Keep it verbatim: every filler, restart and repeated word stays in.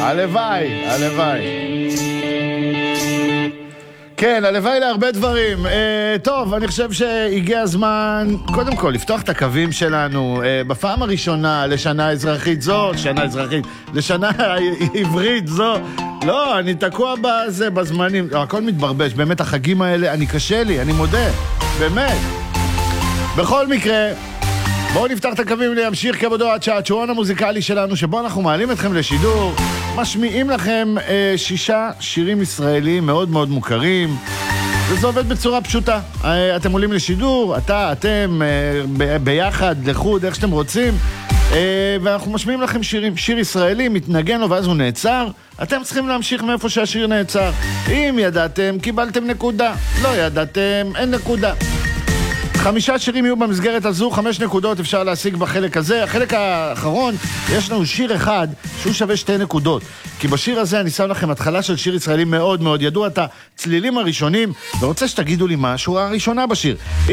הלוואי, הלוואי. כן, הלוואי להרבה דברים. אה, טוב, אני חושב שהגיע הזמן, קודם כל, לפתוח את הקווים שלנו, אה, בפעם הראשונה, לשנה אזרחית זו, שנה אזרחית, לשנה עברית זו. לא, אני תקוע בזה, בזמנים, הכל מתברבש, באמת החגים האלה, אני קשה לי, אני מודה, באמת. בכל מקרה, בואו נפתח את הקווים להמשיך כבודו עד שהשעון המוזיקלי שלנו, שבו אנחנו מעלים אתכם לשידור, משמיעים לכם אה, שישה שירים ישראלים מאוד מאוד מוכרים, וזה עובד בצורה פשוטה. אה, אתם עולים לשידור, אתה, אתם, אה, ב- ביחד, לחוד, איך שאתם רוצים, אה, ואנחנו משמיעים לכם שירים, שיר ישראלי, מתנגן לו ואז הוא נעצר, אתם צריכים להמשיך מאיפה שהשיר נעצר. אם ידעתם, קיבלתם נקודה, לא ידעתם, אין נקודה. חמישה שירים יהיו במסגרת הזו, חמש נקודות אפשר להשיג בחלק הזה. החלק האחרון, יש לנו שיר אחד שהוא שווה שתי נקודות. כי בשיר הזה אני שם לכם התחלה של שיר ישראלי מאוד מאוד ידוע, את הצלילים הראשונים, ורוצה שתגידו לי מה השורה הראשונה בשיר.